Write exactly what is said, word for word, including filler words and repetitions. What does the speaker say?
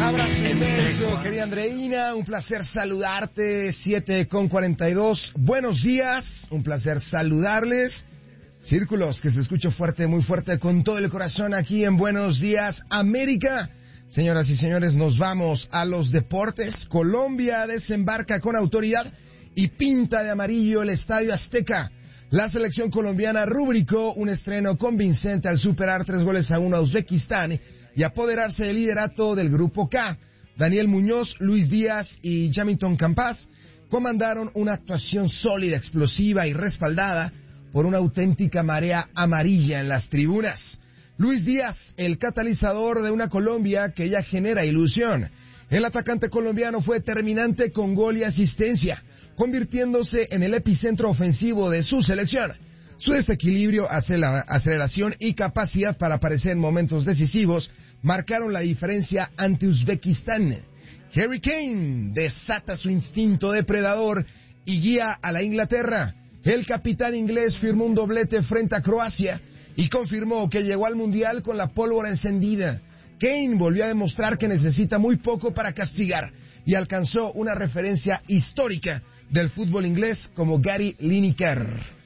Abrazo inmenso, querida Andreina, un placer saludarte, siete con cuarenta y dos, buenos días, un placer saludarles. Círculos, que se escucha fuerte, muy fuerte, con todo el corazón aquí en Buenos Días, América. Señoras y señores, nos vamos a los deportes. Colombia desembarca con autoridad y pinta de amarillo el Estadio Azteca. La selección colombiana rubricó un estreno convincente al superar tres goles a uno a Uzbekistán y apoderarse del liderato del Grupo K. Daniel Muñoz, Luis Díaz y Jamilton Campas comandaron una actuación sólida, explosiva y respaldada por una auténtica marea amarilla en las tribunas. Luis Díaz, el catalizador de una Colombia que ya genera ilusión. El atacante colombiano fue determinante con gol y asistencia, convirtiéndose en el epicentro ofensivo de su selección. Su desequilibrio, aceleración y capacidad para aparecer en momentos decisivos marcaron la diferencia ante Uzbekistán. Harry Kane desata su instinto depredador y guía a la Inglaterra. El capitán inglés firmó un doblete frente a Croacia y confirmó que llegó al Mundial con la pólvora encendida. Kane volvió a demostrar que necesita muy poco para castigar y alcanzó una referencia histórica del fútbol inglés como Gary Lineker.